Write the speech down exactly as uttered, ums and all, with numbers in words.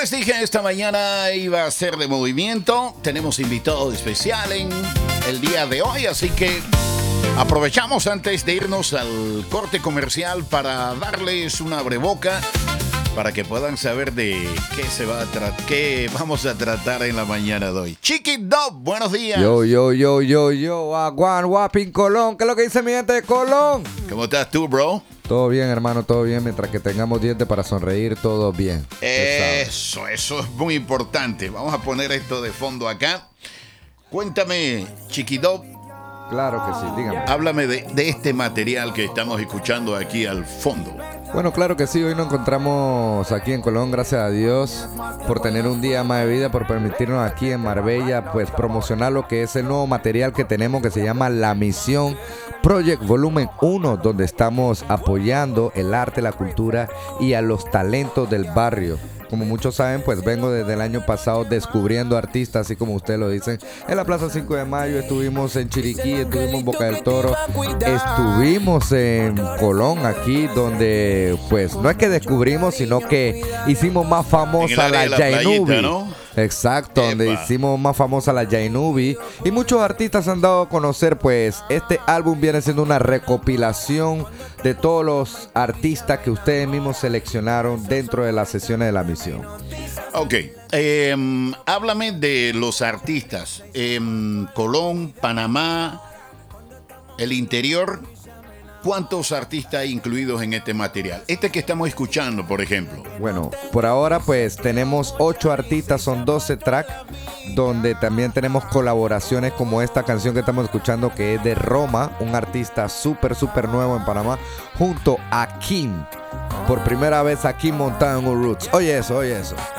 les dije, esta mañana iba a ser de movimiento. Tenemos invitado especial en el día de hoy, así que aprovechamos antes de irnos al corte comercial para darles una abreboca para que puedan saber de qué se va a tratar, qué vamos a tratar en la mañana de hoy. Chiqui Dub, buenos días. Yo, yo, yo, yo, yo, Aguan, Guapín, Colón. ¿Qué es lo que dice mi gente de Colón? ¿Cómo estás tú, bro? Todo bien, hermano, todo bien. Mientras que tengamos dientes para sonreír, todo bien. Eso, eso es muy importante. Vamos a poner esto de fondo acá. Cuéntame, Chiqui Dub. Claro que sí, dígame. Háblame de, de este material que estamos escuchando aquí al fondo. Bueno, claro que sí, hoy nos encontramos aquí en Colón, gracias a Dios por tener un día más de vida, por permitirnos aquí en Marbella pues promocionar lo que es el nuevo material que tenemos que se llama La Misión Project Volumen uno, donde estamos apoyando el arte, la cultura y a los talentos del barrio. Como muchos saben, pues vengo desde el año pasado descubriendo artistas, así como ustedes lo dicen. En la Plaza cinco de Mayo, estuvimos en Chiriquí, estuvimos en Boca del Toro, estuvimos en Colón, aquí, donde pues no es que descubrimos, sino que hicimos más famosa la Jainubi, ¿no? Exacto, Epa. Donde hicimos más famosa la Jainubi. Y muchos artistas han dado a conocer, pues este álbum viene siendo una recopilación de todos los artistas que ustedes mismos seleccionaron dentro de las sesiones de La Misión. Ok, eh, háblame de los artistas. Eh, Colón, Panamá, el interior. ¿Cuántos artistas hay incluidos en este material? Este que estamos escuchando, por ejemplo. Bueno, por ahora pues tenemos ocho artistas, son doce tracks, donde también tenemos colaboraciones como esta canción que estamos escuchando, que es de Roma, un artista súper, súper nuevo en Panamá, junto a Kim. Por primera vez aquí montado en un Roots. Oye eso, oye eso.